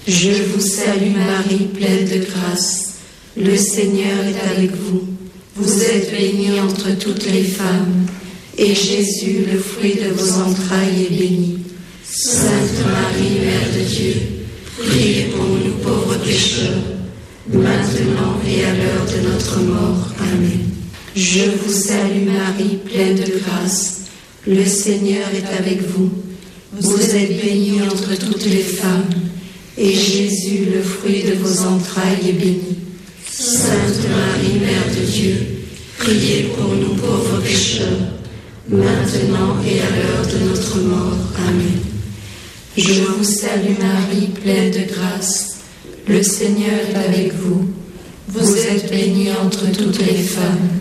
Je vous salue Marie, pleine de grâce. Le Seigneur est avec vous. Vous êtes bénie entre toutes les femmes, et Jésus, le fruit de vos entrailles, est béni. Sainte Marie, Mère de Dieu, priez pour nous pauvres pécheurs, maintenant et à l'heure de notre mort. Amen. Je vous salue Marie, pleine de grâce. Le Seigneur est avec vous. Vous êtes bénie entre toutes les femmes, et Jésus, le fruit de vos entrailles, est béni. Sainte Marie, Mère de Dieu, priez pour nous pauvres pécheurs, maintenant et à l'heure de notre mort. Amen. Je vous salue Marie, pleine de grâce. Le Seigneur est avec vous. Vous êtes bénie entre toutes les femmes,